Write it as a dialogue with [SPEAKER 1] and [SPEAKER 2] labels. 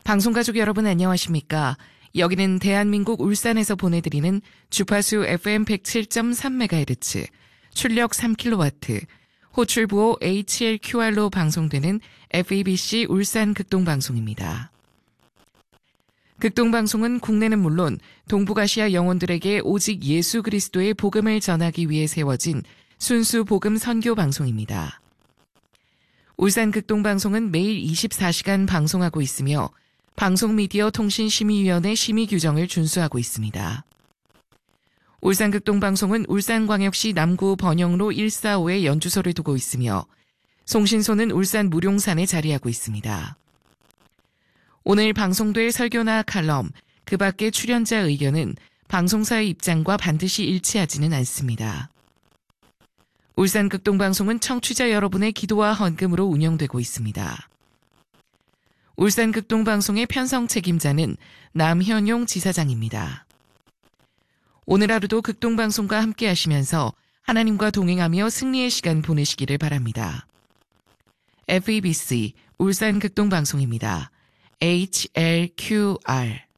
[SPEAKER 1] 방송가족 여러분 안녕하십니까? 여기는 대한민국 울산에서 보내드리는 주파수 FM 107.3MHz, 출력 3kW, 호출부호 HLQR로 방송되는 FEBC 울산 극동방송입니다. 극동방송은 국내는 물론 동북아시아 영혼들에게 오직 예수 그리스도의 복음을 전하기 위해 세워진 순수 복음 선교 방송입니다. 울산 극동방송은 매일 24시간 방송하고 있으며 방송미디어통신심의위원회 심의 규정을 준수하고 있습니다. 울산 극동방송은 울산광역시 남구 번영로 145에 연주소를 두고 있으며 송신소는 울산 무룡산에 자리하고 있습니다. 오늘 방송될 설교나 칼럼, 그 밖의 출연자 의견은 방송사의 입장과 반드시 일치하지는 않습니다. 울산 극동방송은 청취자 여러분의 기도와 헌금으로 운영되고 있습니다. 울산 극동방송의 편성 책임자는 남현용 지사장입니다. 오늘 하루도 극동방송과 함께 하시면서 하나님과 동행하며 승리의 시간 보내시기를 바랍니다. FEBC 울산 극동방송입니다. HLQR